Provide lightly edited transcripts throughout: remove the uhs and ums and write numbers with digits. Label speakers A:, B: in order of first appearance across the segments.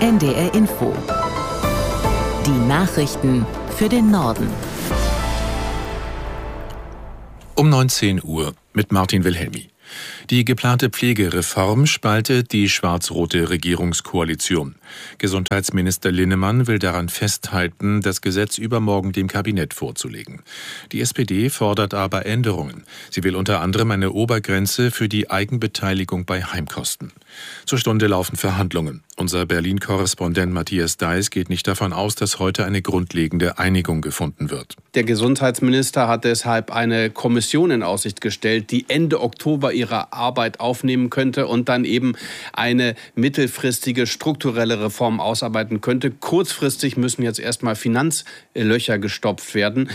A: NDR Info. Die Nachrichten für den Norden.
B: Um 19 Uhr mit Martin Wilhelmi. Die geplante Pflegereform spaltet die schwarz-rote Regierungskoalition. Gesundheitsminister Linnemann will daran festhalten, das Gesetz übermorgen dem Kabinett vorzulegen. Die SPD fordert aber Änderungen. Sie will unter anderem eine Obergrenze für die Eigenbeteiligung bei Heimkosten. Zur Stunde laufen Verhandlungen. Unser Berlin-Korrespondent Matthias Deis geht nicht davon aus, dass heute eine grundlegende Einigung gefunden wird.
C: Der Gesundheitsminister hat deshalb eine Kommission in Aussicht gestellt, die Ende Oktober ihre Arbeit aufnehmen könnte und dann eben eine mittelfristige strukturelle Reform ausarbeiten könnte. Kurzfristig müssen jetzt erstmal Finanzlöcher gestopft werden.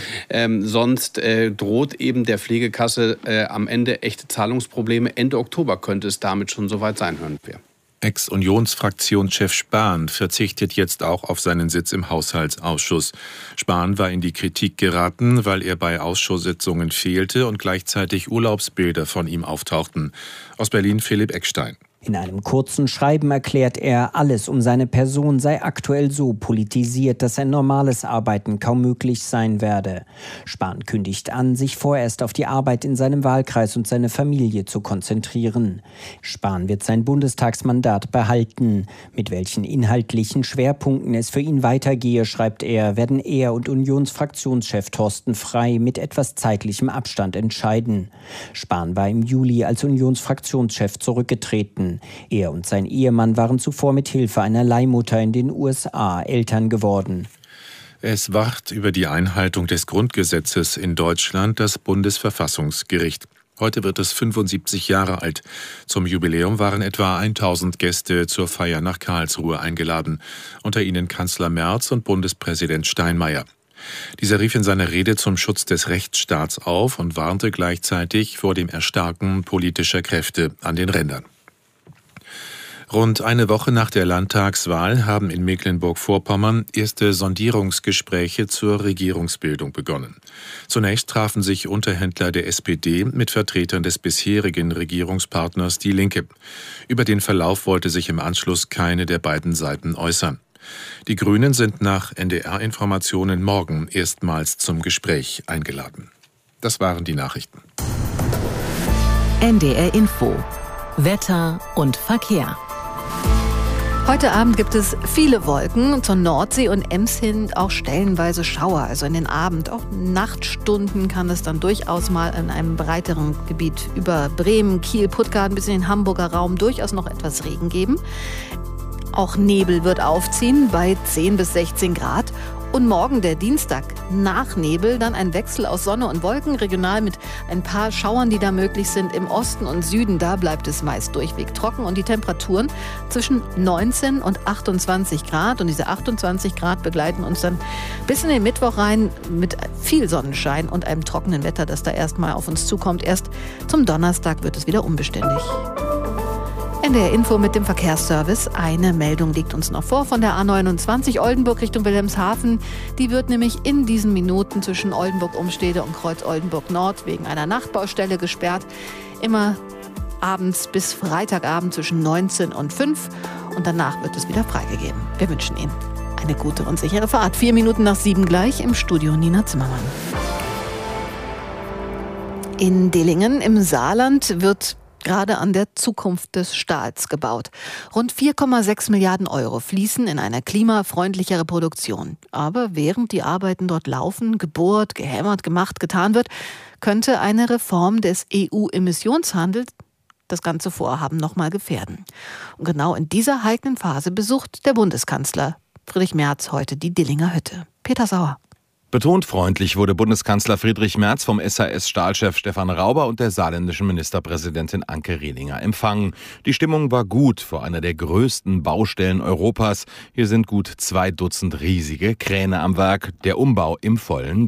C: Sonst droht eben der Pflegekasse am Ende echte Zahlungsprobleme. Ende Oktober könnte es damit schon soweit sein, hören wir.
B: Ex-Unionsfraktionschef Spahn verzichtet jetzt auch auf seinen Sitz im Haushaltsausschuss. Spahn war in die Kritik geraten, weil er bei Ausschusssitzungen fehlte und gleichzeitig Urlaubsbilder von ihm auftauchten. Aus Berlin Philipp Eckstein.
D: In einem kurzen Schreiben erklärt er, alles um seine Person sei aktuell so politisiert, dass ein normales Arbeiten kaum möglich sein werde. Spahn kündigt an, sich vorerst auf die Arbeit in seinem Wahlkreis und seine Familie zu konzentrieren. Spahn wird sein Bundestagsmandat behalten. Mit welchen inhaltlichen Schwerpunkten es für ihn weitergehe, schreibt er, werden er und Unionsfraktionschef Thorsten Frey mit etwas zeitlichem Abstand entscheiden. Spahn war im Juli als Unionsfraktionschef zurückgetreten. Er und sein Ehemann waren zuvor mit Hilfe einer Leihmutter in den USA Eltern geworden.
B: Es wacht über die Einhaltung des Grundgesetzes in Deutschland das Bundesverfassungsgericht. Heute wird es 75 Jahre alt. Zum Jubiläum waren etwa 1000 Gäste zur Feier nach Karlsruhe eingeladen. Unter ihnen Kanzler Merz und Bundespräsident Steinmeier. Dieser rief in seiner Rede zum Schutz des Rechtsstaats auf und warnte gleichzeitig vor dem Erstarken politischer Kräfte an den Rändern. Rund eine Woche nach der Landtagswahl haben in Mecklenburg-Vorpommern erste Sondierungsgespräche zur Regierungsbildung begonnen. Zunächst trafen sich Unterhändler der SPD mit Vertretern des bisherigen Regierungspartners Die Linke. Über den Verlauf wollte sich im Anschluss keine der beiden Seiten äußern. Die Grünen sind nach NDR-Informationen morgen erstmals zum Gespräch eingeladen. Das waren die Nachrichten.
A: NDR Info. Wetter und Verkehr.
E: Heute Abend gibt es viele Wolken, zur Nordsee und Ems hin auch stellenweise Schauer. Also in den Abend, auch Nachtstunden kann es dann durchaus mal in einem breiteren Gebiet über Bremen, Kiel, Puttgarden bis in den Hamburger Raum durchaus noch etwas Regen geben. Auch Nebel wird aufziehen bei 10 bis 16 Grad. Und morgen, der Dienstag, nach Nebel, dann ein Wechsel aus Sonne und Wolken, regional mit ein paar Schauern, die da möglich sind. Im Osten und Süden, da bleibt es meist durchweg trocken und die Temperaturen zwischen 19 und 28 Grad. Und diese 28 Grad begleiten uns dann bis in den Mittwoch rein mit viel Sonnenschein und einem trockenen Wetter, das da erstmal auf uns zukommt. Erst zum Donnerstag wird es wieder unbeständig. NDR Info mit dem Verkehrsservice. Eine Meldung liegt uns noch vor von der A29 Oldenburg Richtung Wilhelmshaven. Die wird nämlich in diesen Minuten zwischen Oldenburg-Umstede und Kreuz-Oldenburg-Nord wegen einer Nachtbaustelle gesperrt. Immer abends bis Freitagabend zwischen 19 und 5. Und danach wird es wieder freigegeben. Wir wünschen Ihnen eine gute und sichere Fahrt. 4 Minuten nach 7 gleich im Studio Nina Zimmermann. In Dillingen im Saarland wird gerade an der Zukunft des Stahls gebaut. Rund 4,6 Milliarden Euro fließen in eine klimafreundlichere Produktion. Aber während die Arbeiten dort laufen, gebohrt, gehämmert, gemacht, getan wird, könnte eine Reform des EU-Emissionshandels das ganze Vorhaben nochmal gefährden. Und genau in dieser heiklen Phase besucht der Bundeskanzler Friedrich Merz heute die Dillinger Hütte. Peter Sauer.
F: Betont freundlich wurde Bundeskanzler Friedrich Merz vom SAS-Stahlchef Stefan Rauber und der saarländischen Ministerpräsidentin Anke Rehlinger empfangen. Die Stimmung war gut vor einer der größten Baustellen Europas. Hier sind gut 2 Dutzend riesige Kräne am Werk, der Umbau im vollen Gang.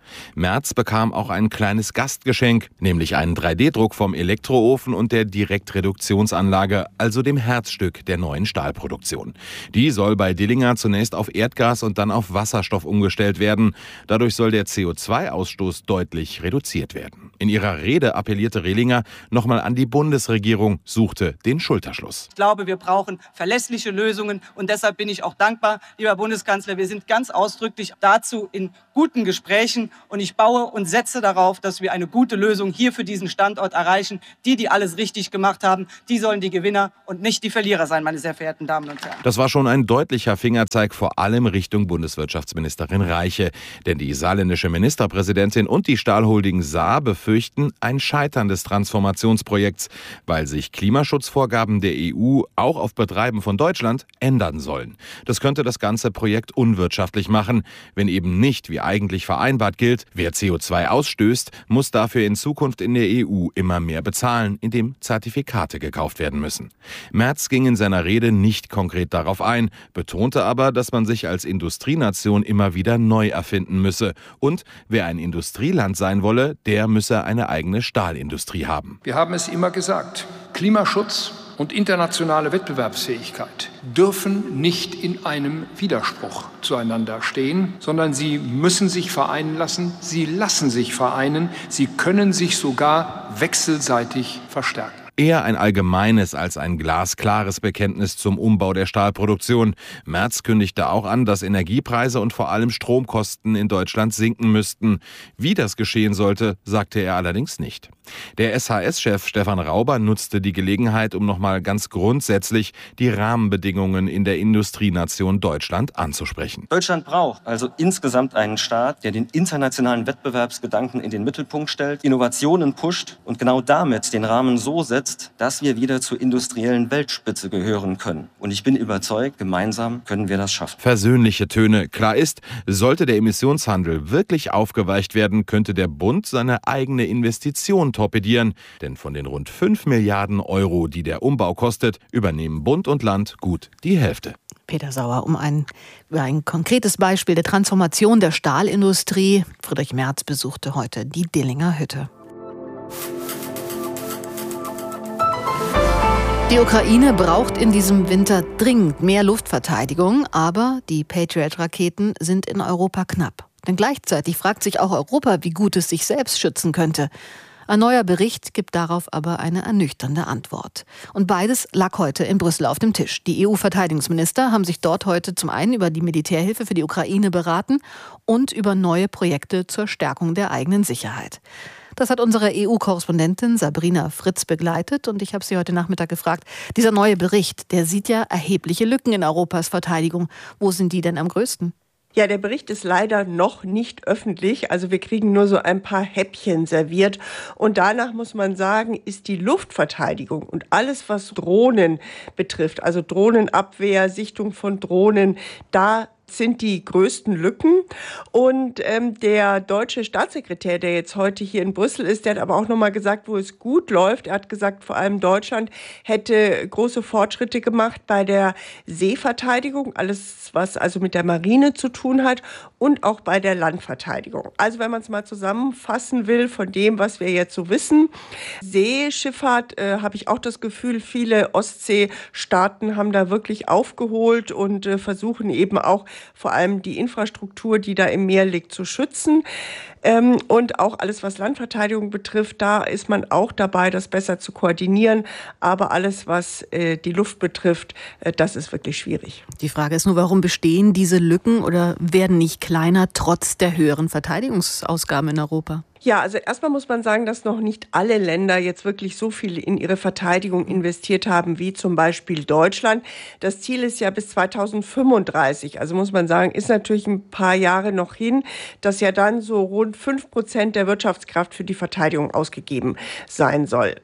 F: Merz bekam auch ein kleines Gastgeschenk, nämlich einen 3D-Druck vom Elektroofen und der Direktreduktionsanlage, also dem Herzstück der neuen Stahlproduktion. Die soll bei Dillinger zunächst auf Erdgas und dann auf Wasserstoff umgestellt werden. Dadurch soll der CO2-Ausstoß deutlich reduziert werden. In ihrer Rede appellierte Rehlinger nochmal an die Bundesregierung, suchte den Schulterschluss.
G: Ich glaube, wir brauchen verlässliche Lösungen und deshalb bin ich auch dankbar, lieber Bundeskanzler. Wir sind ganz ausdrücklich dazu in guten Gesprächen und ich baue und setze darauf, dass wir eine gute Lösung hier für diesen Standort erreichen. Die alles richtig gemacht haben, die sollen die Gewinner und nicht die Verlierer sein, meine sehr verehrten Damen und Herren.
F: Das war schon ein deutlicher Fingerzeig, vor allem Richtung Bundeswirtschaftsministerin Reiche. Denn die saarländische Ministerpräsidentin und die Stahlholding Saar befürchten ein Scheitern des Transformationsprojekts, weil sich Klimaschutzvorgaben der EU auch auf Betreiben von Deutschland ändern sollen. Das könnte das ganze Projekt unwirtschaftlich machen, wenn eben nicht, wie eigentlich vereinbart gilt, wer CO2 ausstößt, muss dafür in Zukunft in der EU immer mehr bezahlen, indem Zertifikate gekauft werden müssen. Merz ging in seiner Rede nicht konkret darauf ein, betonte aber, dass man sich als Industrienation immer wieder neu erfinden müsse. Und wer ein Industrieland sein wolle, der müsse eine eigene Stahlindustrie haben.
H: Wir haben es immer gesagt, Klimaschutz und internationale Wettbewerbsfähigkeit dürfen nicht in einem Widerspruch zueinander stehen, sondern sie müssen sich vereinen lassen, sie lassen sich vereinen, sie können sich sogar wechselseitig verstärken.
F: Eher ein allgemeines als ein glasklares Bekenntnis zum Umbau der Stahlproduktion. Merz kündigte auch an, dass Energiepreise und vor allem Stromkosten in Deutschland sinken müssten. Wie das geschehen sollte, sagte er allerdings nicht. Der SHS-Chef Stefan Rauber nutzte die Gelegenheit, um nochmal ganz grundsätzlich die Rahmenbedingungen in der Industrienation Deutschland anzusprechen.
I: Deutschland braucht also insgesamt einen Staat, der den internationalen Wettbewerbsgedanken in den Mittelpunkt stellt, Innovationen pusht und genau damit den Rahmen so setzt, dass wir wieder zur industriellen Weltspitze gehören können. Und ich bin überzeugt, gemeinsam können wir das schaffen.
F: Versöhnliche Töne. Klar ist, sollte der Emissionshandel wirklich aufgeweicht werden, könnte der Bund seine eigene Investition torpedieren. Denn von den rund 5 Milliarden Euro, die der Umbau kostet, übernehmen Bund und Land gut die Hälfte.
E: Peter Sauer, über ein konkretes Beispiel der Transformation der Stahlindustrie. Friedrich Merz besuchte heute die Dillinger Hütte. Die Ukraine braucht in diesem Winter dringend mehr Luftverteidigung, aber die Patriot-Raketen sind in Europa knapp. Denn gleichzeitig fragt sich auch Europa, wie gut es sich selbst schützen könnte. Ein neuer Bericht gibt darauf aber eine ernüchternde Antwort. Und beides lag heute in Brüssel auf dem Tisch. Die EU-Verteidigungsminister haben sich dort heute zum einen über die Militärhilfe für die Ukraine beraten und über neue Projekte zur Stärkung der eigenen Sicherheit. Das hat unsere EU-Korrespondentin Sabrina Fritz begleitet und ich habe sie heute Nachmittag gefragt, dieser neue Bericht, der sieht ja erhebliche Lücken in Europas Verteidigung. Wo sind die denn am größten?
J: Ja, der Bericht ist leider noch nicht öffentlich. Also wir kriegen nur so ein paar Häppchen serviert. Und danach muss man sagen, ist die Luftverteidigung und alles, was Drohnen betrifft, also Drohnenabwehr, Sichtung von Drohnen, da sind die größten Lücken. Und der deutsche Staatssekretär, der jetzt heute hier in Brüssel ist, der hat aber auch nochmal gesagt, wo es gut läuft. Er hat gesagt, vor allem Deutschland hätte große Fortschritte gemacht bei der Seeverteidigung, alles was also mit der Marine zu tun hat und auch bei der Landverteidigung. Also wenn man es mal zusammenfassen will von dem, was wir jetzt so wissen, Seeschifffahrt habe ich auch das Gefühl, viele Ostseestaaten haben da wirklich aufgeholt und versuchen eben auch vor allem die Infrastruktur, die da im Meer liegt, zu schützen. Und auch alles, was Landverteidigung betrifft, da ist man auch dabei, das besser zu koordinieren. Aber alles, was die Luft betrifft, das ist wirklich schwierig.
E: Die Frage ist nur, warum bestehen diese Lücken oder werden nicht kleiner trotz der höheren Verteidigungsausgaben in Europa?
J: Ja, also erstmal muss man sagen, dass noch nicht alle Länder jetzt wirklich so viel in ihre Verteidigung investiert haben, wie zum Beispiel Deutschland. Das Ziel ist ja bis 2035. Also muss man sagen, ist natürlich ein paar Jahre noch hin, dass ja dann so rund 5% der Wirtschaftskraft für die Verteidigung ausgegeben sein soll.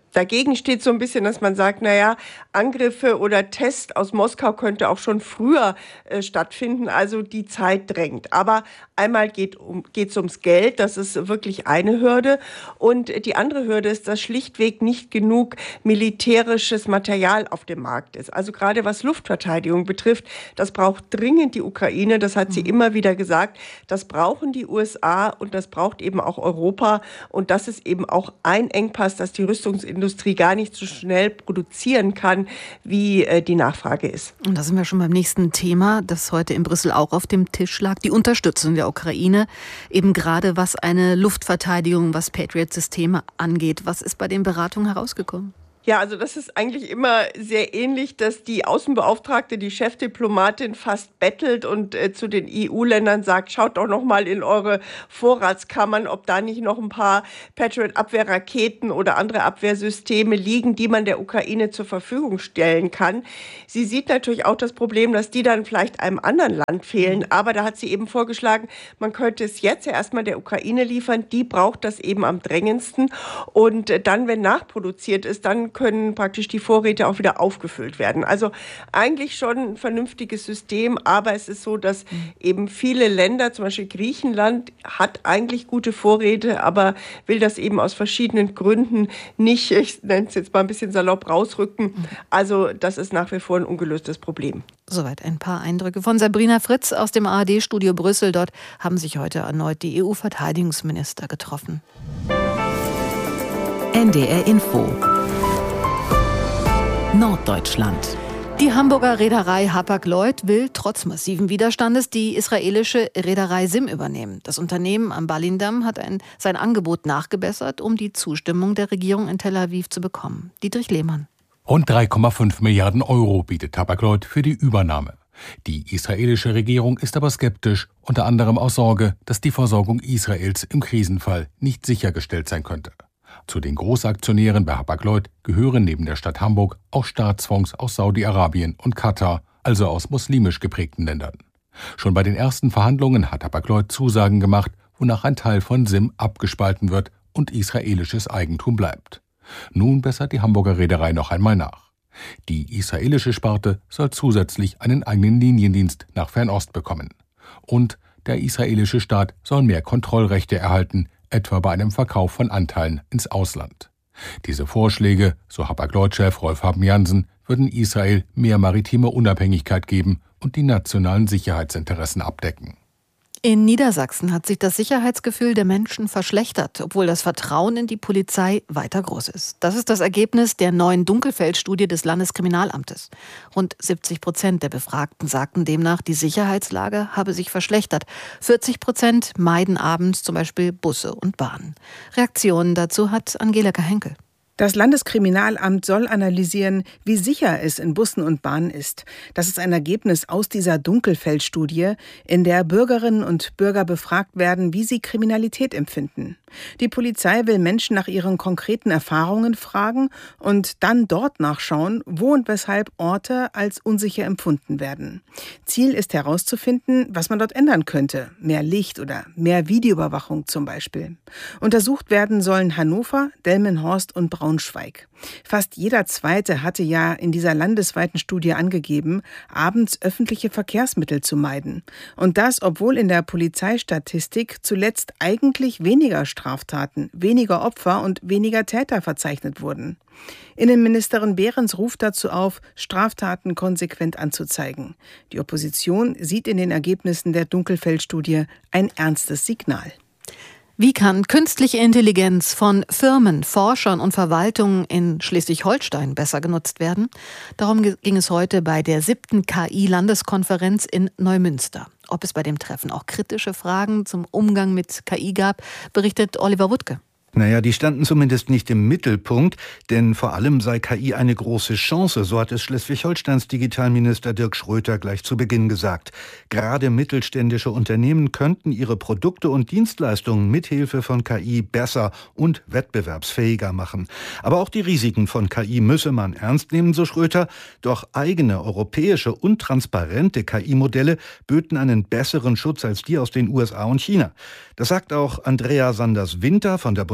J: Dagegen steht so ein bisschen, dass man sagt, naja, Angriffe oder Test aus Moskau könnte auch schon früher stattfinden, also die Zeit drängt. Aber einmal geht's ums Geld, das ist wirklich eine Hürde. Und die andere Hürde ist, dass schlichtweg nicht genug militärisches Material auf dem Markt ist. Also gerade was Luftverteidigung betrifft, das braucht dringend die Ukraine, das hat sie immer wieder gesagt. Das brauchen die USA und das braucht eben auch Europa. Und das ist eben auch ein Engpass, dass die Rüstungsindustrie gar nicht so schnell produzieren kann, wie die Nachfrage ist.
E: Und da sind wir schon beim nächsten Thema, das heute in Brüssel auch auf dem Tisch lag. Die Unterstützung der Ukraine, eben gerade was eine Luftverteidigung, was Patriot-Systeme angeht. Was ist bei den Beratungen herausgekommen?
J: Ja, also das ist eigentlich immer sehr ähnlich, dass die Außenbeauftragte, die Chefdiplomatin fast bettelt und zu den EU-Ländern sagt, schaut doch noch mal in eure Vorratskammern, ob da nicht noch ein paar Patriot-Abwehrraketen oder andere Abwehrsysteme liegen, die man der Ukraine zur Verfügung stellen kann. Sie sieht natürlich auch das Problem, dass die dann vielleicht einem anderen Land fehlen, aber da hat sie eben vorgeschlagen, man könnte es jetzt ja erstmal der Ukraine liefern, die braucht das eben am drängendsten und dann, wenn nachproduziert ist, dann können praktisch die Vorräte auch wieder aufgefüllt werden. Also eigentlich schon ein vernünftiges System, aber es ist so, dass eben viele Länder, zum Beispiel Griechenland, hat eigentlich gute Vorräte, aber will das eben aus verschiedenen Gründen nicht, ich nenne es jetzt mal ein bisschen salopp, rausrücken. Also das ist nach wie vor ein ungelöstes Problem.
E: Soweit ein paar Eindrücke von Sabrina Fritz aus dem ARD-Studio Brüssel. Dort haben sich heute erneut die EU-Verteidigungsminister getroffen.
A: NDR Info Norddeutschland.
E: Die Hamburger Reederei Hapag-Lloyd will trotz massiven Widerstandes die israelische Reederei SIM übernehmen. Das Unternehmen am Balindam hat sein Angebot nachgebessert, um die Zustimmung der Regierung in Tel Aviv zu bekommen. Dietrich Lehmann.
K: Rund 3,5 Milliarden Euro bietet Hapag-Lloyd für die Übernahme. Die israelische Regierung ist aber skeptisch, unter anderem aus Sorge, dass die Versorgung Israels im Krisenfall nicht sichergestellt sein könnte. Zu den Großaktionären bei Hapag-Lloyd gehören neben der Stadt Hamburg auch Staatsfonds aus Saudi-Arabien und Katar, also aus muslimisch geprägten Ländern. Schon bei den ersten Verhandlungen hat Hapag-Lloyd Zusagen gemacht, wonach ein Teil von SIM abgespalten wird und israelisches Eigentum bleibt. Nun bessert die Hamburger Reederei noch einmal nach. Die israelische Sparte soll zusätzlich einen eigenen Liniendienst nach Fernost bekommen. Und der israelische Staat soll mehr Kontrollrechte erhalten, etwa bei einem Verkauf von Anteilen ins Ausland. Diese Vorschläge, so Hapag-Lloyd-Chef Rolf Haben-Jansen, würden Israel mehr maritime Unabhängigkeit geben und die nationalen Sicherheitsinteressen abdecken.
E: In Niedersachsen hat sich das Sicherheitsgefühl der Menschen verschlechtert, obwohl das Vertrauen in die Polizei weiter groß ist. Das ist das Ergebnis der neuen Dunkelfeld-Studie des Landeskriminalamtes. Rund 70% der Befragten sagten demnach, die Sicherheitslage habe sich verschlechtert. 40% meiden abends zum Beispiel Busse und Bahnen. Reaktionen dazu hat Angelika Henkel.
L: Das Landeskriminalamt soll analysieren, wie sicher es in Bussen und Bahnen ist. Das ist ein Ergebnis aus dieser Dunkelfeld-Studie, in der Bürgerinnen und Bürger befragt werden, wie sie Kriminalität empfinden. Die Polizei will Menschen nach ihren konkreten Erfahrungen fragen und dann dort nachschauen, wo und weshalb Orte als unsicher empfunden werden. Ziel ist herauszufinden, was man dort ändern könnte. Mehr Licht oder mehr Videoüberwachung zum Beispiel. Untersucht werden sollen Hannover, Delmenhorst und Braunschweig. Fast jeder Zweite hatte ja in dieser landesweiten Studie angegeben, abends öffentliche Verkehrsmittel zu meiden. Und das, obwohl in der Polizeistatistik zuletzt eigentlich weniger Straftaten, weniger Opfer und weniger Täter verzeichnet wurden. Innenministerin Behrens ruft dazu auf, Straftaten konsequent anzuzeigen. Die Opposition sieht in den Ergebnissen der Dunkelfeld-Studie ein ernstes Signal.
E: Wie kann künstliche Intelligenz von Firmen, Forschern und Verwaltungen in Schleswig-Holstein besser genutzt werden? Darum ging es heute bei der 7. KI-Landeskonferenz in Neumünster. Ob es bei dem Treffen auch kritische Fragen zum Umgang mit KI gab, berichtet Oliver Wuttke.
M: Naja, die standen zumindest nicht im Mittelpunkt, denn vor allem sei KI eine große Chance, so hat es Schleswig-Holsteins Digitalminister Dirk Schröter gleich zu Beginn gesagt. Gerade mittelständische Unternehmen könnten ihre Produkte und Dienstleistungen mithilfe von KI besser und wettbewerbsfähiger machen. Aber auch die Risiken von KI müsse man ernst nehmen, so Schröter. Doch eigene europäische und transparente KI-Modelle böten einen besseren Schutz als die aus den USA und China. Das sagt auch Andrea Sanders-Winter von der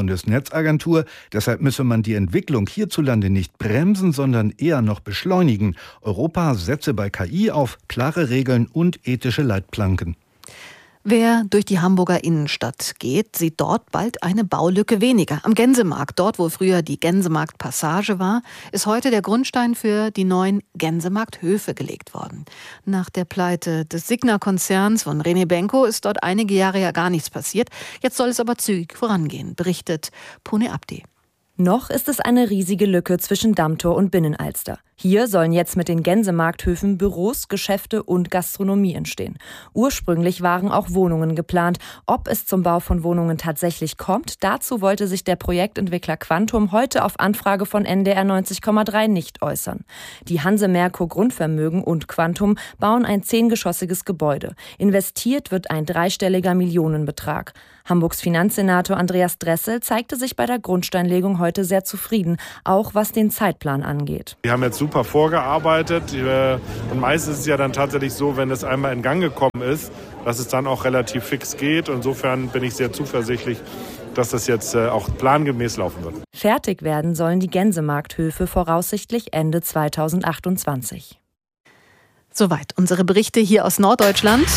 M: Bundesnetzagentur. Deshalb müsse man die Entwicklung hierzulande nicht bremsen, sondern eher noch beschleunigen. Europa setze bei KI auf klare Regeln und ethische Leitplanken.
E: Wer durch die Hamburger Innenstadt geht, sieht dort bald eine Baulücke weniger. Am Gänsemarkt, dort wo früher die Gänsemarktpassage war, ist heute der Grundstein für die neuen Gänsemarkthöfe gelegt worden. Nach der Pleite des Signa-Konzerns von René Benko ist dort einige Jahre ja gar nichts passiert. Jetzt soll es aber zügig vorangehen, berichtet Pune Abdi.
N: Noch ist es eine riesige Lücke zwischen Dammtor und Binnenalster. Hier sollen jetzt mit den Gänsemarkthöfen Büros, Geschäfte und Gastronomie entstehen. Ursprünglich waren auch Wohnungen geplant. Ob es zum Bau von Wohnungen tatsächlich kommt, dazu wollte sich der Projektentwickler Quantum heute auf Anfrage von NDR 90,3 nicht äußern. Die Hanse Merkur Grundvermögen und Quantum bauen ein 10-geschossiges Gebäude. Investiert wird ein dreistelliger Millionenbetrag. Hamburgs Finanzsenator Andreas Dressel zeigte sich bei der Grundsteinlegung heute sehr zufrieden, auch was den Zeitplan angeht.
O: Wir haben jetzt super vorgearbeitet und meistens ist es ja dann tatsächlich so, wenn es einmal in Gang gekommen ist, dass es dann auch relativ fix geht. Insofern bin ich sehr zuversichtlich, dass das jetzt auch plangemäß laufen wird.
N: Fertig werden sollen die Gänsemarkthöfe voraussichtlich Ende 2028.
E: Soweit unsere Berichte hier aus Norddeutschland.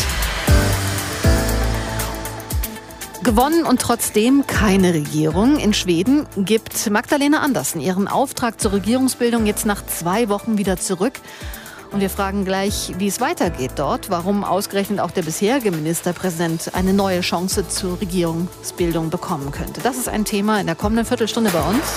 E: Gewonnen und trotzdem keine Regierung. In Schweden gibt Magdalena Andersson ihren Auftrag zur Regierungsbildung jetzt nach 2 Wochen wieder zurück. Und wir fragen gleich, wie es weitergeht dort, warum ausgerechnet auch der bisherige Ministerpräsident eine neue Chance zur Regierungsbildung bekommen könnte. Das ist ein Thema in der kommenden Viertelstunde bei uns.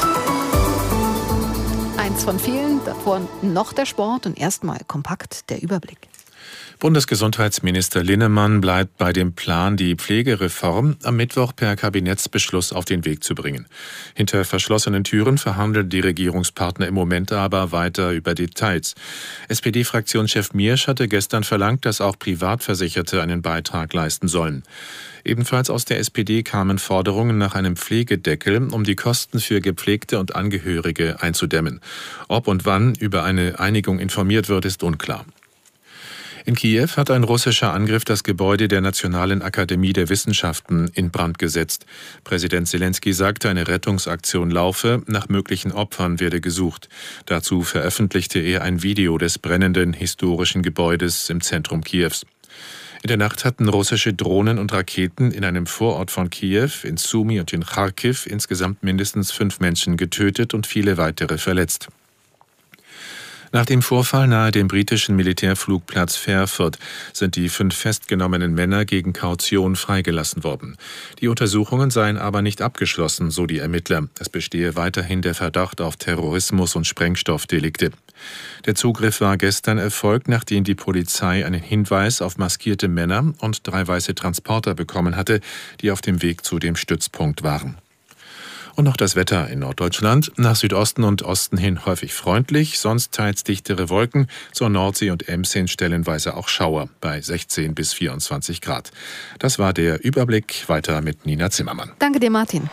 E: Eins von vielen, davor noch der Sport und erstmal kompakt der Überblick.
B: Bundesgesundheitsminister Linnemann bleibt bei dem Plan, die Pflegereform am Mittwoch per Kabinettsbeschluss auf den Weg zu bringen. Hinter verschlossenen Türen verhandeln die Regierungspartner im Moment aber weiter über Details. SPD-Fraktionschef Miersch hatte gestern verlangt, dass auch Privatversicherte einen Beitrag leisten sollen. Ebenfalls aus der SPD kamen Forderungen nach einem Pflegedeckel, um die Kosten für Gepflegte und Angehörige einzudämmen. Ob und wann über eine Einigung informiert wird, ist unklar. In Kiew hat ein russischer Angriff das Gebäude der Nationalen Akademie der Wissenschaften in Brand gesetzt. Präsident Selenskyj sagte, eine Rettungsaktion laufe, nach möglichen Opfern werde gesucht. Dazu veröffentlichte er ein Video des brennenden historischen Gebäudes im Zentrum Kiews. In der Nacht hatten russische Drohnen und Raketen in einem Vorort von Kiew, in Sumy und in Charkiw insgesamt mindestens 5 Menschen getötet und viele weitere verletzt. Nach dem Vorfall nahe dem britischen Militärflugplatz Fairford sind die 5 festgenommenen Männer gegen Kaution freigelassen worden. Die Untersuchungen seien aber nicht abgeschlossen, so die Ermittler. Es bestehe weiterhin der Verdacht auf Terrorismus und Sprengstoffdelikte. Der Zugriff war gestern erfolgt, nachdem die Polizei einen Hinweis auf maskierte Männer und 3 weiße Transporter bekommen hatte, die auf dem Weg zu dem Stützpunkt waren. Und noch das Wetter in Norddeutschland. Nach Südosten und Osten hin häufig freundlich, sonst teils dichtere Wolken. Zur Nordsee und Ems hin stellenweise auch Schauer bei 16 bis 24 Grad. Das war der Überblick. Weiter mit Nina Zimmermann.
E: Danke dir, Martin.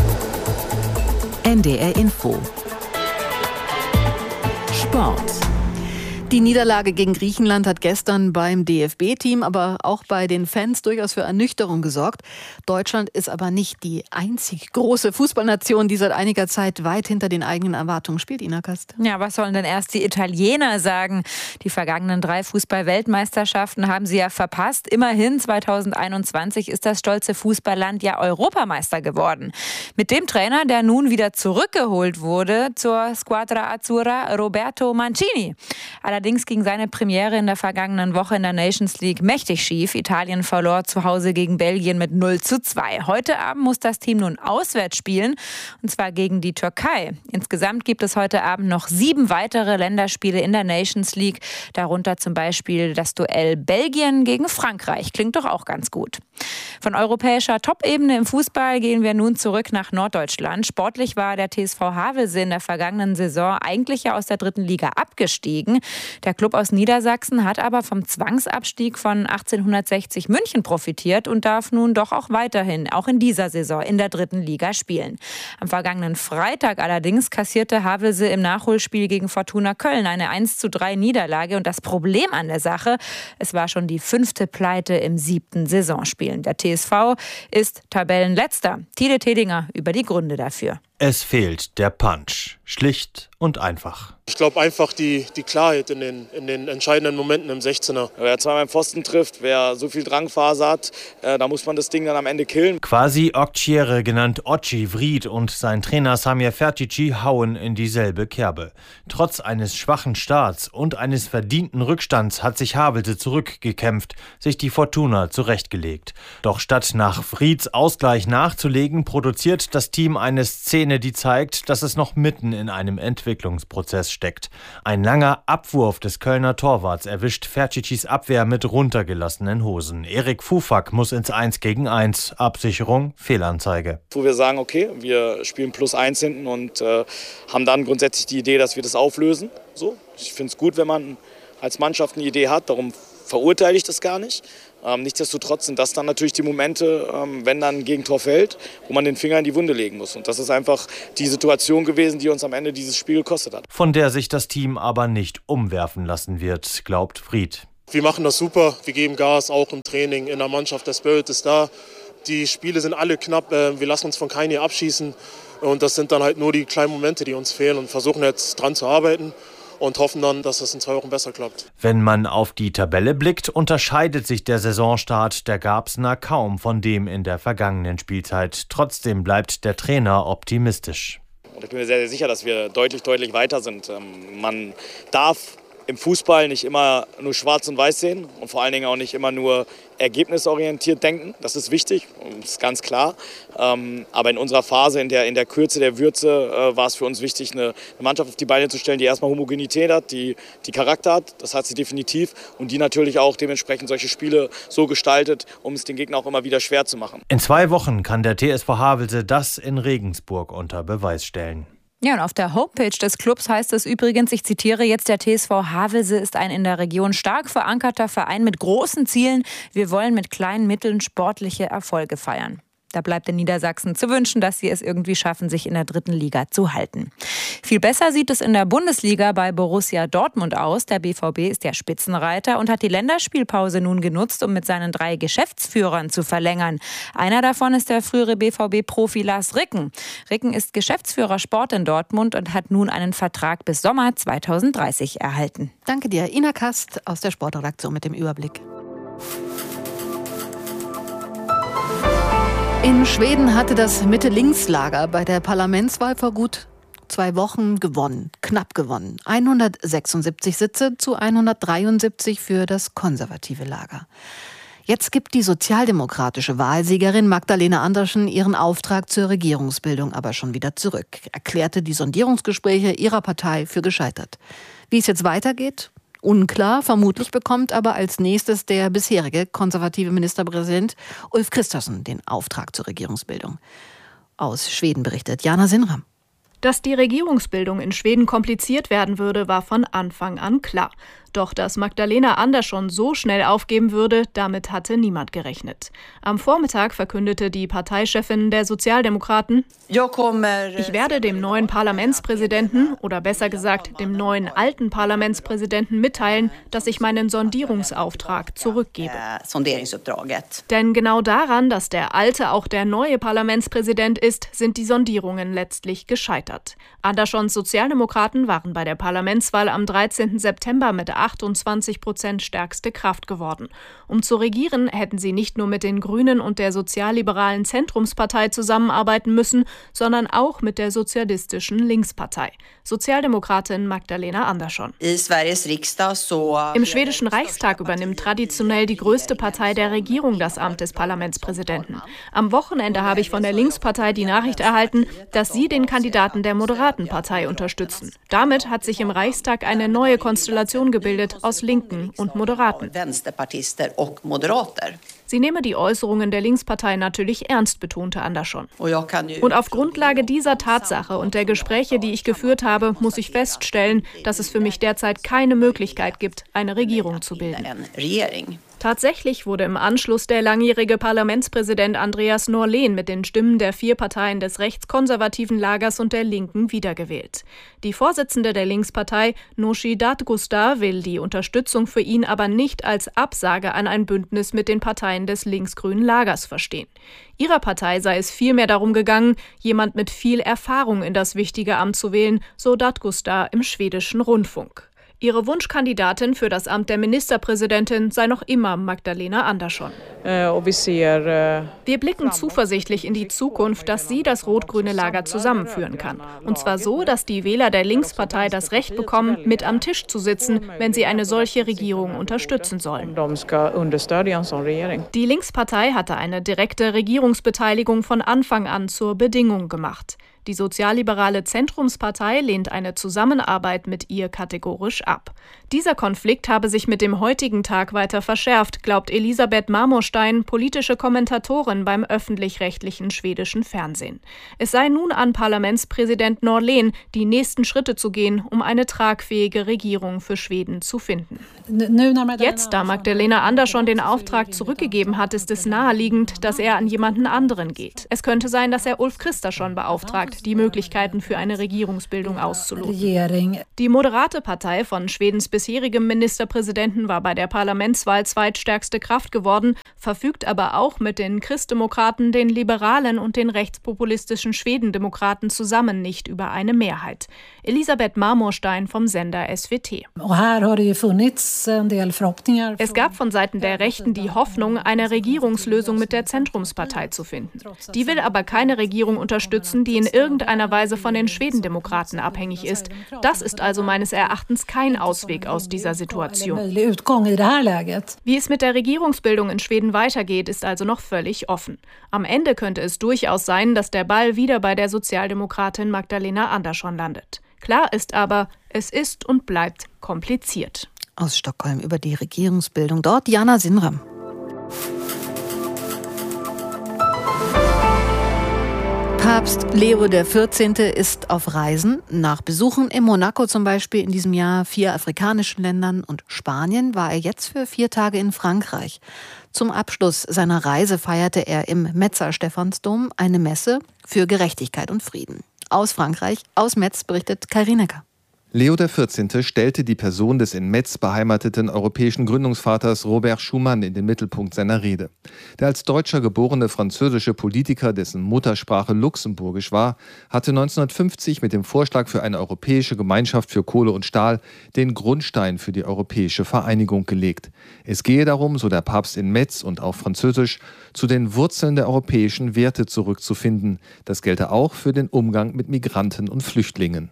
A: NDR Info. Sport.
E: Die Niederlage gegen Griechenland hat gestern beim DFB-Team, aber auch bei den Fans durchaus für Ernüchterung gesorgt. Deutschland ist aber nicht die einzig große Fußballnation, die seit einiger Zeit weit hinter den eigenen Erwartungen spielt. Ina Kast.
P: Ja, was sollen denn erst die Italiener sagen? Die vergangenen 3 Fußball-Weltmeisterschaften haben sie ja verpasst. Immerhin 2021 ist das stolze Fußballland ja Europameister geworden. Mit dem Trainer, der nun wieder zurückgeholt wurde zur Squadra Azzurra, Roberto Mancini. Allerdings ging seine Premiere in der vergangenen Woche in der Nations League mächtig schief. Italien verlor zu Hause gegen Belgien mit 0:2. Heute Abend muss das Team nun auswärts spielen, und zwar gegen die Türkei. Insgesamt gibt es heute Abend noch 7 weitere Länderspiele in der Nations League, darunter zum Beispiel das Duell Belgien gegen Frankreich. Klingt doch auch ganz gut. Von europäischer Top-Ebene im Fußball gehen wir nun zurück nach Norddeutschland. Sportlich war der TSV Havelse in der vergangenen Saison eigentlich ja aus der 3. Liga abgestiegen. Der Klub aus Niedersachsen hat aber vom Zwangsabstieg von 1860 München profitiert und darf nun doch auch weiterhin, auch in dieser Saison, in der 3. Liga spielen. Am vergangenen Freitag allerdings kassierte Havelse im Nachholspiel gegen Fortuna Köln eine 1:3 Niederlage. Und das Problem an der Sache, es war schon die 5. Pleite im 7. Saisonspiel. Der TSV ist Tabellenletzter. Tide Tedinger über die Gründe dafür.
Q: Es fehlt der Punch. Schlicht und einfach.
R: Ich glaube einfach die Klarheit in den entscheidenden Momenten im 16er.
S: Wer zweimal im Pfosten trifft, wer so viel Drangphase hat, da muss man das Ding dann am Ende killen.
Q: Quasi Oktiere, genannt Oci Vried, und sein Trainer Samir Fertici hauen in dieselbe Kerbe. Trotz eines schwachen Starts und eines verdienten Rückstands hat sich Havelse zurückgekämpft, sich die Fortuna zurechtgelegt. Doch statt nach Vrieds Ausgleich nachzulegen, produziert das Team eine Szene, die zeigt, dass es noch mitten in einem Entwicklungsprozess steckt. Ein langer Abwurf des Kölner Torwarts erwischt Ferticis Abwehr mit runtergelassenen Hosen. Erik Fufak muss ins 1-gegen-1. Absicherung, Fehlanzeige.
S: Wo wir sagen, okay, wir spielen +1 hinten und haben dann grundsätzlich die Idee, dass wir das auflösen. So, ich finde es gut, wenn man als Mannschaft eine Idee hat, darum verurteile ich das gar nicht. Nichtsdestotrotz sind das dann natürlich die Momente, wenn dann ein Gegentor fällt, wo man den Finger in die Wunde legen muss. Und das ist einfach die Situation gewesen, die uns am Ende dieses Spiel gekostet hat.
Q: Von der sich das Team aber nicht umwerfen lassen wird, glaubt Vried.
R: Wir machen das super, wir geben Gas, auch im Training, in der Mannschaft, der Spirit ist da. Die Spiele sind alle knapp, wir lassen uns von keinem hier abschießen. Und das sind dann halt nur die kleinen Momente, die uns fehlen, und versuchen jetzt dran zu arbeiten und hoffen dann, dass es in 2 Wochen besser klappt.
Q: Wenn man auf die Tabelle blickt, unterscheidet sich der Saisonstart der Garbsener kaum von dem in der vergangenen Spielzeit. Trotzdem bleibt der Trainer optimistisch.
S: Und ich bin mir sehr, sehr sicher, dass wir deutlich weiter sind. Man darf im Fußball nicht immer nur schwarz und weiß sehen und vor allen Dingen auch nicht immer nur ergebnisorientiert denken. Das ist wichtig, das ist ganz klar. Aber in unserer Phase, in der Kürze der Würze, war es für uns wichtig, eine Mannschaft auf die Beine zu stellen, die erstmal Homogenität hat, die Charakter hat. Das hat sie definitiv. Und die natürlich auch dementsprechend solche Spiele so gestaltet, um es den Gegner auch immer wieder schwer zu machen.
Q: In 2 Wochen kann der TSV Havelse das in Regensburg unter Beweis stellen.
P: Ja, und auf der Homepage des Clubs heißt es übrigens, ich zitiere jetzt, der TSV Havelse ist ein in der Region stark verankerter Verein mit großen Zielen. Wir wollen mit kleinen Mitteln sportliche Erfolge feiern. Da bleibt den Niedersachsen zu wünschen, dass sie es irgendwie schaffen, sich in der 3. Liga zu halten. Viel besser sieht es in der Bundesliga bei Borussia Dortmund aus. Der BVB ist der Spitzenreiter und hat die Länderspielpause nun genutzt, um mit seinen 3 Geschäftsführern zu verlängern. Einer davon ist der frühere BVB-Profi Lars Ricken. Ricken ist Geschäftsführer Sport in Dortmund und hat nun einen Vertrag bis Sommer 2030 erhalten.
E: Danke dir, Ina Kast aus der Sportredaktion mit dem Überblick. In Schweden hatte das Mitte-Links-Lager bei der Parlamentswahl vor gut 2 Wochen gewonnen, knapp gewonnen. 176 Sitze zu 173 für das konservative Lager. Jetzt gibt die sozialdemokratische Wahlsiegerin Magdalena Andersson ihren Auftrag zur Regierungsbildung aber schon wieder zurück, erklärte die Sondierungsgespräche ihrer Partei für gescheitert. Wie es jetzt weitergeht? Unklar, vermutlich bekommt aber als nächstes der bisherige konservative Ministerpräsident Ulf Kristersson den Auftrag zur Regierungsbildung. Aus Schweden berichtet Jana Sinram.
T: Dass die Regierungsbildung in Schweden kompliziert werden würde, war von Anfang an klar. Doch dass Magdalena Andersson so schnell aufgeben würde, damit hatte niemand gerechnet. Am Vormittag verkündete die Parteichefin der Sozialdemokraten: Ich werde dem neuen Parlamentspräsidenten, oder besser gesagt dem neuen alten Parlamentspräsidenten mitteilen, dass ich meinen Sondierungsauftrag zurückgebe. Denn genau daran, dass der alte auch der neue Parlamentspräsident ist, sind die Sondierungen letztlich gescheitert. Anderssons Sozialdemokraten waren bei der Parlamentswahl am 13. September mit 28% stärkste Kraft geworden. Um zu regieren, hätten sie nicht nur mit den Grünen und der sozialliberalen Zentrumspartei zusammenarbeiten müssen, sondern auch mit der sozialistischen Linkspartei. Sozialdemokratin Magdalena Andersson. Im schwedischen Reichstag übernimmt traditionell die größte Partei der Regierung das Amt des Parlamentspräsidenten. Am Wochenende habe ich von der Linkspartei die Nachricht erhalten, dass sie den Kandidaten der Moderatenpartei unterstützen. Damit hat sich im Reichstag eine neue Konstellation gebildet aus Linken und Moderaten. Sie nehme die Äußerungen der Linkspartei natürlich ernst, betonte Andersson. Und auf Grundlage dieser Tatsache und der Gespräche, die ich geführt habe, muss ich feststellen, dass es für mich derzeit keine Möglichkeit gibt, eine Regierung zu bilden. Tatsächlich wurde im Anschluss der langjährige Parlamentspräsident Andreas Norlén mit den Stimmen der 4 Parteien des rechtskonservativen Lagers und der Linken wiedergewählt. Die Vorsitzende der Linkspartei, Nooshi Dadgostar, will die Unterstützung für ihn aber nicht als Absage an ein Bündnis mit den Parteien des linksgrünen Lagers verstehen. Ihrer Partei sei es vielmehr darum gegangen, jemand mit viel Erfahrung in das wichtige Amt zu wählen, so Dadgostar im schwedischen Rundfunk. Ihre Wunschkandidatin für das Amt der Ministerpräsidentin sei noch immer Magdalena Andersson. Wir blicken zuversichtlich in die Zukunft, dass sie das rot-grüne Lager zusammenführen kann. Und zwar so, dass die Wähler der Linkspartei das Recht bekommen, mit am Tisch zu sitzen, wenn sie eine solche Regierung unterstützen sollen. Die Linkspartei hatte eine direkte Regierungsbeteiligung von Anfang an zur Bedingung gemacht. Die sozialliberale Zentrumspartei lehnt eine Zusammenarbeit mit ihr kategorisch ab. Dieser Konflikt habe sich mit dem heutigen Tag weiter verschärft, glaubt Elisabeth Marmorstein, politische Kommentatorin beim öffentlich-rechtlichen schwedischen Fernsehen. Es sei nun an Parlamentspräsident Norlén, die nächsten Schritte zu gehen, um eine tragfähige Regierung für Schweden zu finden. Jetzt, da Magdalena Andersson den Auftrag zurückgegeben hat, ist es naheliegend, dass er an jemanden anderen geht. Es könnte sein, dass er Ulf Kristersson beauftragt, die Möglichkeiten für eine Regierungsbildung auszuloten. Die moderate Partei von Schwedens bisherigem Ministerpräsidenten war bei der Parlamentswahl zweitstärkste Kraft geworden, verfügt aber auch mit den Christdemokraten, den Liberalen und den rechtspopulistischen Schwedendemokraten zusammen nicht über eine Mehrheit. Elisabeth Marmorstein vom Sender SWT. Es gab von Seiten der Rechten die Hoffnung, eine Regierungslösung mit der Zentrumspartei zu finden. Die will aber keine Regierung unterstützen, die in irgendeiner Weise von den Schwedendemokraten abhängig ist. Das ist also meines Erachtens kein Ausweg aus dieser Situation. Wie es mit der Regierungsbildung in Schweden weitergeht, ist also noch völlig offen. Am Ende könnte es durchaus sein, dass der Ball wieder bei der Sozialdemokratin Magdalena Andersson landet. Klar ist aber, es ist und bleibt kompliziert.
E: Aus Stockholm über die Regierungsbildung dort Diana Sinram. Papst Leo XIV. Ist auf Reisen. Nach Besuchen in Monaco zum Beispiel in diesem Jahr, 4 afrikanischen Ländern und Spanien, war er jetzt für 4 Tage in Frankreich. Zum Abschluss seiner Reise feierte er im Metzer Stephansdom eine Messe für Gerechtigkeit und Frieden. Aus Frankreich, aus Metz, berichtet Kai Rienecker.
U: Leo XIV. Stellte die Person des in Metz beheimateten europäischen Gründungsvaters Robert Schuman in den Mittelpunkt seiner Rede. Der als Deutscher geborene französische Politiker, dessen Muttersprache Luxemburgisch war, hatte 1950 mit dem Vorschlag für eine europäische Gemeinschaft für Kohle und Stahl den Grundstein für die europäische Vereinigung gelegt. Es gehe darum, so der Papst in Metz und auf Französisch, zu den Wurzeln der europäischen Werte zurückzufinden. Das gelte auch für den Umgang mit Migranten und Flüchtlingen.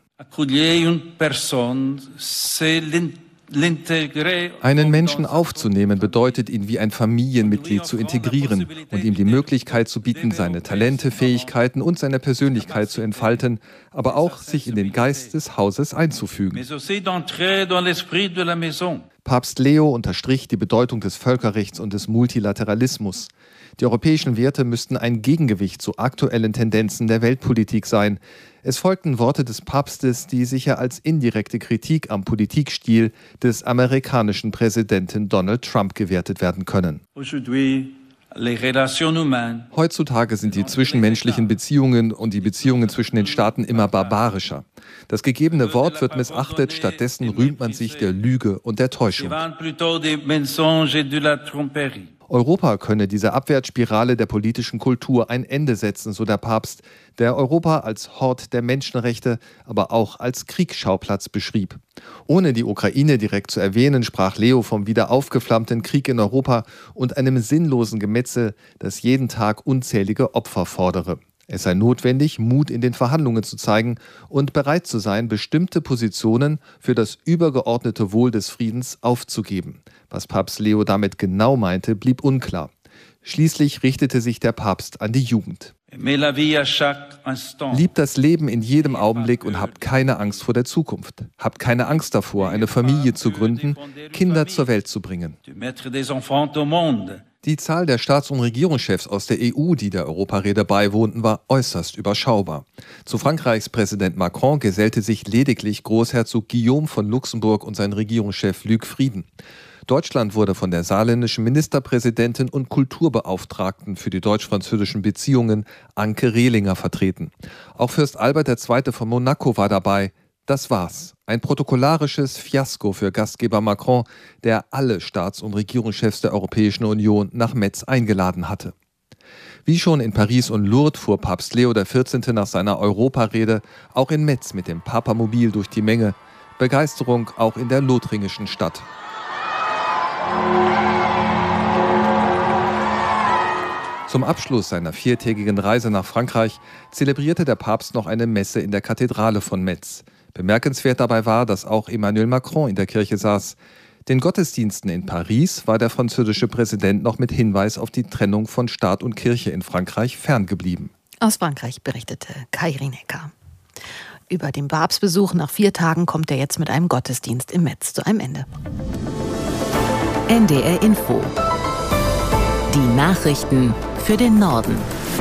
U: Einen Menschen aufzunehmen bedeutet, ihn wie ein Familienmitglied zu integrieren und ihm die Möglichkeit zu bieten, seine Talente, Fähigkeiten und seine Persönlichkeit zu entfalten, aber auch sich in den Geist des Hauses einzufügen. Papst Leo unterstrich die Bedeutung des Völkerrechts und des Multilateralismus. Die europäischen Werte müssten ein Gegengewicht zu aktuellen Tendenzen der Weltpolitik sein. Es folgten Worte des Papstes, die sicher als indirekte Kritik am Politikstil des amerikanischen Präsidenten Donald Trump gewertet werden können. Heutzutage sind die zwischenmenschlichen Beziehungen und die Beziehungen zwischen den Staaten immer barbarischer. Das gegebene Wort wird missachtet, stattdessen rühmt man sich der Lüge und der Täuschung. Europa könne dieser Abwärtsspirale der politischen Kultur ein Ende setzen, so der Papst, der Europa als Hort der Menschenrechte, aber auch als Kriegsschauplatz beschrieb. Ohne die Ukraine direkt zu erwähnen, sprach Leo vom wieder aufgeflammten Krieg in Europa und einem sinnlosen Gemetzel, das jeden Tag unzählige Opfer fordere. Es sei notwendig, Mut in den Verhandlungen zu zeigen und bereit zu sein, bestimmte Positionen für das übergeordnete Wohl des Friedens aufzugeben. Was Papst Leo damit genau meinte, blieb unklar. Schließlich richtete sich der Papst an die Jugend. Liebt das Leben in jedem Augenblick und habt keine Angst vor der Zukunft. Habt keine Angst davor, eine Familie zu gründen, Kinder zur Welt zu bringen. Die Zahl der Staats- und Regierungschefs aus der EU, die der Europarede beiwohnten, war äußerst überschaubar. Zu Frankreichs Präsident Macron gesellte sich lediglich Großherzog Guillaume von Luxemburg und sein Regierungschef Luc Frieden. Deutschland wurde von der saarländischen Ministerpräsidentin und Kulturbeauftragten für die deutsch-französischen Beziehungen Anke Rehlinger vertreten. Auch Fürst Albert II. Von Monaco war dabei. Das war's. Ein protokollarisches Fiasko für Gastgeber Macron, der alle Staats- und Regierungschefs der Europäischen Union nach Metz eingeladen hatte. Wie schon in Paris und Lourdes fuhr Papst Leo XIV. Nach seiner Europarede auch in Metz mit dem Papamobil durch die Menge. Begeisterung auch in der lothringischen Stadt. Zum Abschluss seiner 4-tägigen Reise nach Frankreich zelebrierte der Papst noch eine Messe in der Kathedrale von Metz. Bemerkenswert dabei war, dass auch Emmanuel Macron in der Kirche saß. Den Gottesdiensten in Paris war der französische Präsident noch mit Hinweis auf die Trennung von Staat und Kirche in Frankreich ferngeblieben.
E: Aus Frankreich berichtete Kai Rinecker. Über den Papstbesuch nach 4 Tagen kommt er jetzt mit einem Gottesdienst in Metz zu einem Ende.
A: NDR Info. Die Nachrichten für den Norden.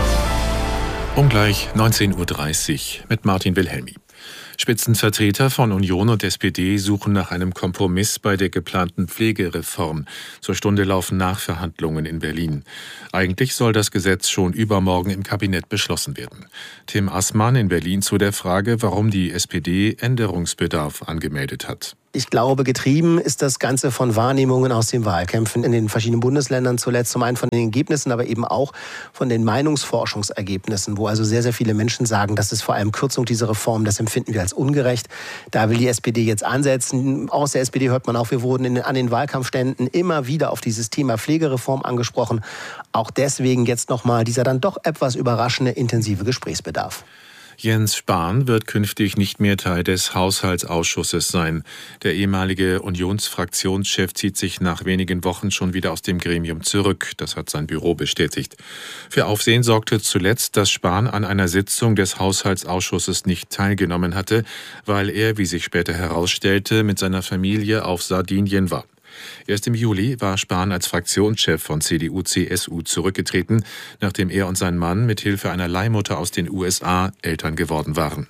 B: Um gleich 19:30 Uhr mit Martin Wilhelmi. Spitzenvertreter von Union und SPD suchen nach einem Kompromiss bei der geplanten Pflegereform. Zur Stunde laufen Nachverhandlungen in Berlin. Eigentlich soll das Gesetz schon übermorgen im Kabinett beschlossen werden. Tim Assmann in Berlin zu der Frage, warum die SPD Änderungsbedarf angemeldet hat.
C: Ich glaube, getrieben ist das Ganze von Wahrnehmungen aus den Wahlkämpfen in den verschiedenen Bundesländern zuletzt. Zum einen von den Ergebnissen, aber eben auch von den Meinungsforschungsergebnissen, wo also sehr, sehr viele Menschen sagen, das ist vor allem Kürzung dieser Reform, das empfinden wir als ungerecht. Da will die SPD jetzt ansetzen. Aus der SPD hört man auch, wir wurden an den Wahlkampfständen immer wieder auf dieses Thema Pflegereform angesprochen. Auch deswegen jetzt nochmal dieser dann doch etwas überraschende, intensive Gesprächsbedarf.
B: Jens Spahn wird künftig nicht mehr Teil des Haushaltsausschusses sein. Der ehemalige Unionsfraktionschef zieht sich nach wenigen Wochen schon wieder aus dem Gremium zurück. Das hat sein Büro bestätigt. Für Aufsehen sorgte zuletzt, dass Spahn an einer Sitzung des Haushaltsausschusses nicht teilgenommen hatte, weil er, wie sich später herausstellte, mit seiner Familie auf Sardinien war. Erst im Juli war Spahn als Fraktionschef von CDU/CSU zurückgetreten, nachdem er und sein Mann mit Hilfe einer Leihmutter aus den USA Eltern geworden waren.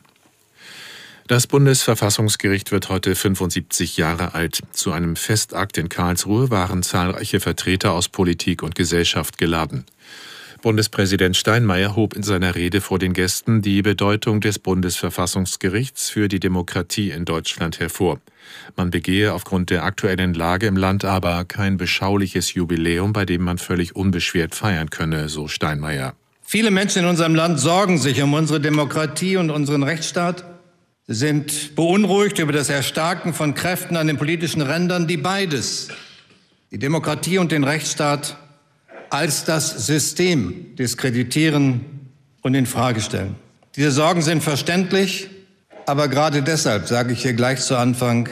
B: Das Bundesverfassungsgericht wird heute 75 Jahre alt. Zu einem Festakt in Karlsruhe waren zahlreiche Vertreter aus Politik und Gesellschaft geladen. Bundespräsident Steinmeier hob in seiner Rede vor den Gästen die Bedeutung des Bundesverfassungsgerichts für die Demokratie in Deutschland hervor. Man begehe aufgrund der aktuellen Lage im Land aber kein beschauliches Jubiläum, bei dem man völlig unbeschwert feiern könne, so Steinmeier.
V: Viele Menschen in unserem Land sorgen sich um unsere Demokratie und unseren Rechtsstaat. Sie sind beunruhigt über das Erstarken von Kräften an den politischen Rändern, die beides, die Demokratie und den Rechtsstaat, als das System diskreditieren und in Frage stellen. Diese Sorgen sind verständlich, aber gerade deshalb sage ich hier gleich zu Anfang,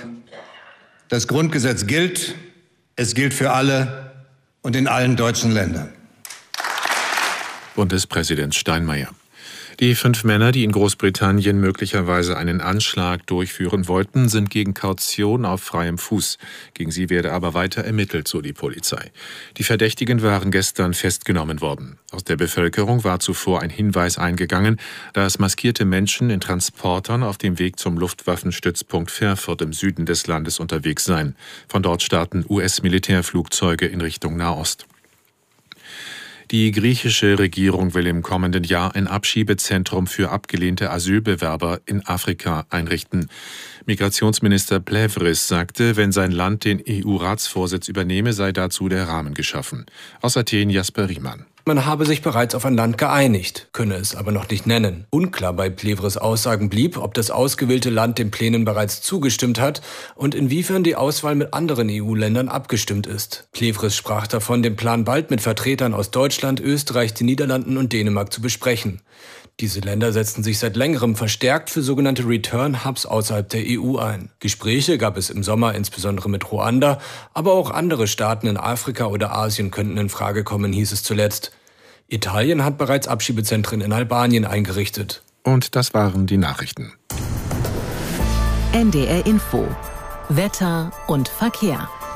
V: das Grundgesetz gilt, es gilt für alle und in allen deutschen Ländern.
B: Bundespräsident Steinmeier. Die 5 Männer, die in Großbritannien möglicherweise einen Anschlag durchführen wollten, sind gegen Kaution auf freiem Fuß. Gegen sie werde aber weiter ermittelt, so die Polizei. Die Verdächtigen waren gestern festgenommen worden. Aus der Bevölkerung war zuvor ein Hinweis eingegangen, dass maskierte Menschen in Transportern auf dem Weg zum Luftwaffenstützpunkt Verfurt im Süden des Landes unterwegs seien. Von dort starten US-Militärflugzeuge in Richtung Nahost. Die griechische Regierung will im kommenden Jahr ein Abschiebezentrum für abgelehnte Asylbewerber in Afrika einrichten. Migrationsminister Plevris sagte, wenn sein Land den EU-Ratsvorsitz übernehme, sei dazu der Rahmen geschaffen. Aus Athen Jasper Riemann.
W: Man habe sich bereits auf ein Land geeinigt, könne es aber noch nicht nennen. Unklar bei Plevris Aussagen blieb, ob das ausgewählte Land den Plänen bereits zugestimmt hat und inwiefern die Auswahl mit anderen EU-Ländern abgestimmt ist. Plevris sprach davon, den Plan bald mit Vertretern aus Deutschland, Österreich, den Niederlanden und Dänemark zu besprechen. Diese Länder setzen sich seit längerem verstärkt für sogenannte Return-Hubs außerhalb der EU ein. Gespräche gab es im Sommer insbesondere mit Ruanda, aber auch andere Staaten in Afrika oder Asien könnten in Frage kommen, hieß es zuletzt. Italien hat bereits Abschiebezentren in Albanien eingerichtet.
B: Und das waren die Nachrichten.
A: NDR Info. Wetter und Verkehr.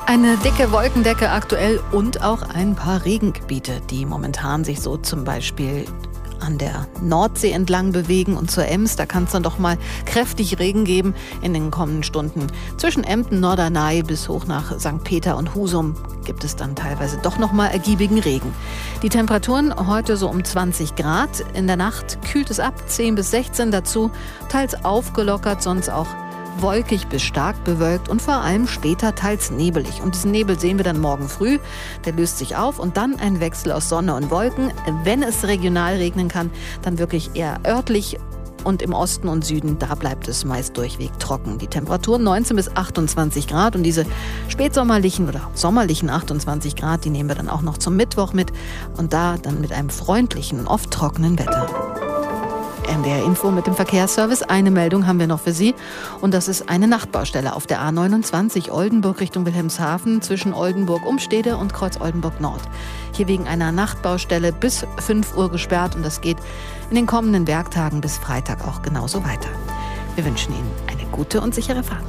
E: Eine dicke Wolkendecke aktuell und auch ein paar Regengebiete, die momentan sich so zum Beispiel an der Nordsee entlang bewegen und zur Ems. Da kann es dann doch mal kräftig Regen geben in den kommenden Stunden. Zwischen Emden, Norderney bis hoch nach St. Peter und Husum gibt es dann teilweise doch noch mal ergiebigen Regen. Die Temperaturen heute so um 20 Grad. In der Nacht kühlt es ab, 10 bis 16 dazu. Teils aufgelockert, sonst auch wolkig bis stark bewölkt und vor allem später teils nebelig. Und diesen Nebel sehen wir dann morgen früh. Der löst sich auf und dann ein Wechsel aus Sonne und Wolken. Wenn es regional regnen kann, dann wirklich eher örtlich. Und im Osten und Süden, da bleibt es meist durchweg trocken. Die Temperaturen 19 bis 28 Grad und diese spätsommerlichen oder sommerlichen 28 Grad, die nehmen wir dann auch noch zum Mittwoch mit. Und da dann mit einem freundlichen, oft trockenen Wetter. NDR Info mit dem Verkehrsservice. Eine Meldung haben wir noch für Sie. Und das ist eine Nachtbaustelle auf der A29 Oldenburg Richtung Wilhelmshaven zwischen Oldenburg-Umstede und Kreuz-Oldenburg-Nord. Hier wegen einer Nachtbaustelle bis 5 Uhr gesperrt und das geht in den kommenden Werktagen bis Freitag auch genauso weiter. Wir wünschen Ihnen eine gute und sichere Fahrt.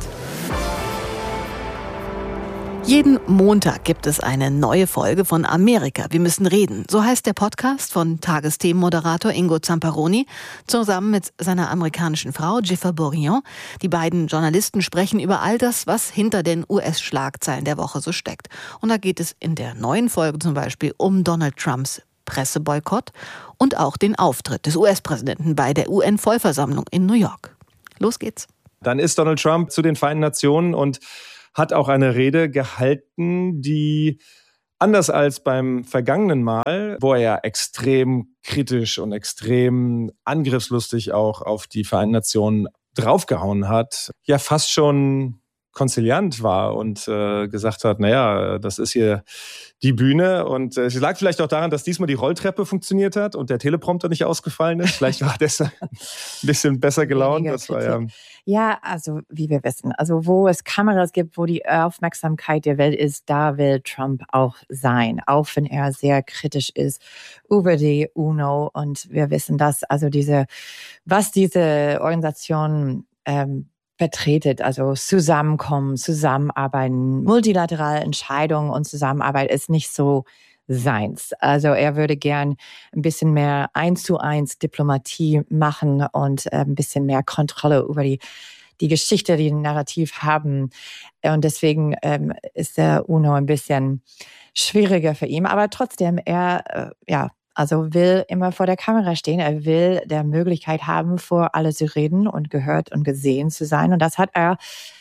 E: Jeden Montag gibt es eine neue Folge von Amerika. Wir müssen reden. So heißt der Podcast von Tagesthemenmoderator Ingo Zamparoni zusammen mit seiner amerikanischen Frau Jennifer Bourillon. Die beiden Journalisten sprechen über all das, was hinter den US-Schlagzeilen der Woche so steckt. Und da geht es in der neuen Folge zum Beispiel um Donald Trumps Presseboykott und auch den Auftritt des US-Präsidenten bei der UN-Vollversammlung in New York. Los geht's.
D: Dann ist Donald Trump zu den Vereinten Nationen und hat auch eine Rede gehalten, die anders als beim vergangenen Mal, wo er extrem kritisch und extrem angriffslustig auch auf die Vereinten Nationen draufgehauen hat, ja fast schon konziliant war und gesagt hat, naja, das ist hier die Bühne. Und es lag vielleicht auch daran, dass diesmal die Rolltreppe funktioniert hat und der Teleprompter nicht ausgefallen ist. Vielleicht war er deshalb ein bisschen besser gelaunt. Das war
G: ja, also wie wir wissen, also wo es Kameras gibt, wo die Aufmerksamkeit der Welt ist, da will Trump auch sein, auch wenn er sehr kritisch ist über die UNO. Und wir wissen, dass also was diese Organisation vertretet, also Zusammenkommen, Zusammenarbeiten, multilaterale Entscheidungen und Zusammenarbeit ist nicht so seins. Also er würde gern ein bisschen mehr 1:1 Diplomatie machen und ein bisschen mehr Kontrolle über die Geschichte, die ein Narrativ haben. Und deswegen ist der UNO ein bisschen schwieriger für ihn. Aber trotzdem, er will immer vor der Kamera stehen. Er will der Möglichkeit haben, vor alle zu reden und gehört und gesehen zu sein. Und das hat er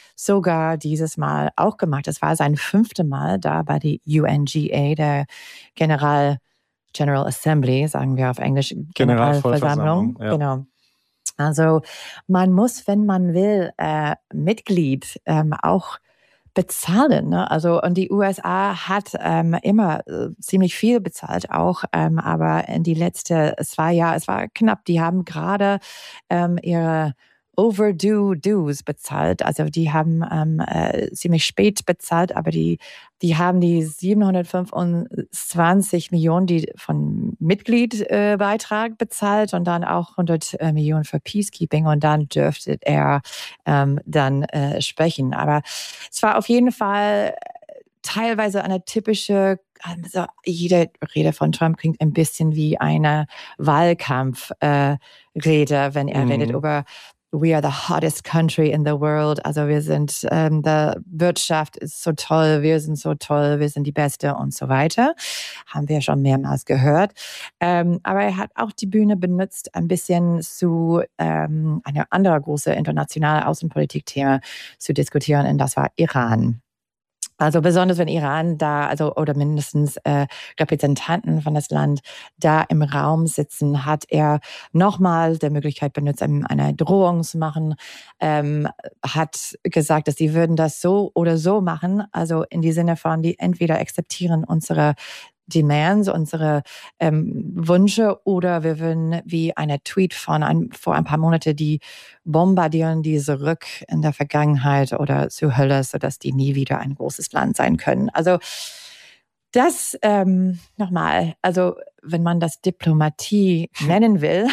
G: sogar dieses Mal auch gemacht. Das war sein 5. Mal da bei der UNGA, der General Assembly, sagen wir auf Englisch, Generalversammlung. Ja. Genau. Also man muss, wenn man will, Mitglied auch bezahlen. Ne? Also und die USA hat immer ziemlich viel bezahlt auch, aber in die letzten 2 Jahre, es war knapp, die haben gerade ihre Overdue Dues bezahlt. Also die haben ziemlich spät bezahlt, aber die haben die 725 Millionen die von Mitgliedbeitrag bezahlt und dann auch 100 Millionen für Peacekeeping und dann dürfte er dann sprechen. Aber es war auf jeden Fall teilweise eine typische, also jede Rede von Trump klingt ein bisschen wie eine Wahlkampfrede, wenn er redet über We are the hottest country in the world. Also wir sind, die Wirtschaft ist so toll, wir sind so toll, wir sind die Beste und so weiter. Haben wir schon mehrmals gehört. Aber er hat auch die Bühne benutzt, ein bisschen zu eine andere große internationale Außenpolitik-Thema zu diskutieren, und das war Iran. Also besonders wenn Iran da, oder mindestens Repräsentanten von das Land da im Raum sitzen, hat er nochmal die Möglichkeit benutzt, eine Drohung zu machen, hat gesagt, dass sie würden das so oder so machen, also in die Sinne von, die entweder akzeptieren unsere Demands, unsere Wünsche, oder wir würden wie eine Tweet von vor ein paar Monaten, die bombardieren die zurück in der Vergangenheit oder zur Hölle, sodass die nie wieder ein großes Land sein können. Also das nochmal, also wenn man das Diplomatie nennen will.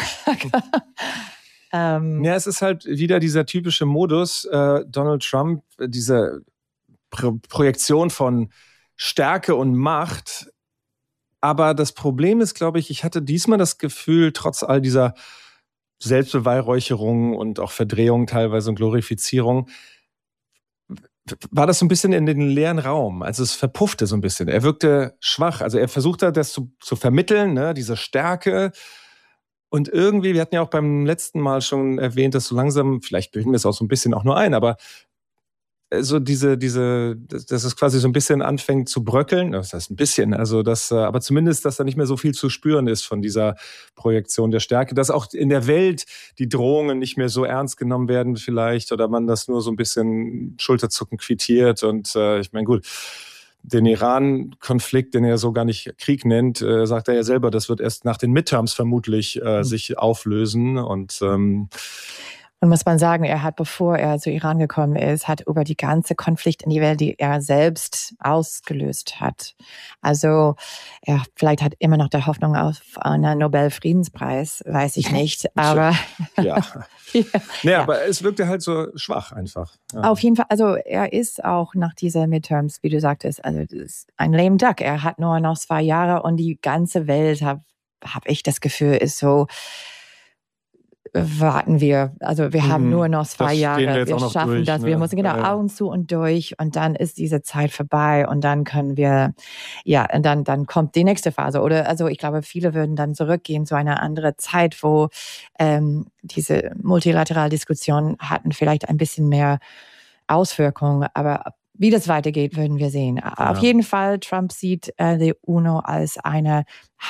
D: Ja, es ist halt wieder dieser typische Modus, Donald Trump, diese Projektion von Stärke und Macht. Aber das Problem ist, glaube ich hatte diesmal das Gefühl, trotz all dieser Selbstbeweihräucherung und auch Verdrehung teilweise und Glorifizierung, war das so ein bisschen in den leeren Raum. Also es verpuffte so ein bisschen. Er wirkte schwach. Also er versuchte das zu vermitteln, ne, diese Stärke. Und irgendwie, wir hatten ja auch beim letzten Mal schon erwähnt, dass so langsam, vielleicht bilden wir es auch so ein bisschen auch nur ein, aber so dass es quasi so ein bisschen anfängt zu bröckeln. Das heißt ein bisschen, also aber zumindest, dass da nicht mehr so viel zu spüren ist von dieser Projektion der Stärke, dass auch in der Welt die Drohungen nicht mehr so ernst genommen werden vielleicht oder man das nur so ein bisschen Schulterzucken quittiert. Und ich meine, gut, den Iran-Konflikt, den er so gar nicht Krieg nennt, sagt er ja selber, das wird erst nach den Midterms vermutlich sich auflösen.
G: Und muss man sagen, er hat, bevor er zu Iran gekommen ist, hat über die ganze Konflikt in die Welt, die er selbst ausgelöst hat. Also er vielleicht hat immer noch der Hoffnung auf einen Nobel-Friedenspreis, weiß ich nicht. Aber
D: ja. Ja, aber es wirkte halt so schwach einfach. Ja.
G: Auf jeden Fall, also er ist auch nach dieser Midterms, wie du sagtest, also das ist ein lame duck. Er hat nur noch 2 Jahre und die ganze Welt, hab ich das Gefühl, ist so, warten wir. Also wir haben nur noch 2 Jahre. Wir schaffen durch, das. Ne? Wir müssen Augen zu und durch und dann ist diese Zeit vorbei und dann können wir, und dann kommt die nächste Phase. Oder also ich glaube, viele würden dann zurückgehen zu einer anderen Zeit, wo diese multilaterale Diskussionen hatten vielleicht ein bisschen mehr Auswirkungen. Aber wie das weitergeht, würden wir sehen. Auf jeden Fall, Trump sieht die UNO als eine